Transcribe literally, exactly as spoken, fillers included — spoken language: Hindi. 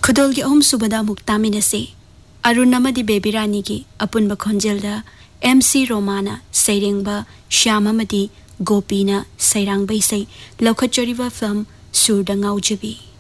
खुदोल की अहम सुबदा मुक्तामिन से अरुणमदी बेबीरानी की अपुन बखोंजेलदा एम सी रोमाना सैरेंगबा श्याममदी गोपीना सैरांग बैसै लौखचरिबा फिल्म सुरदा ngaujibi।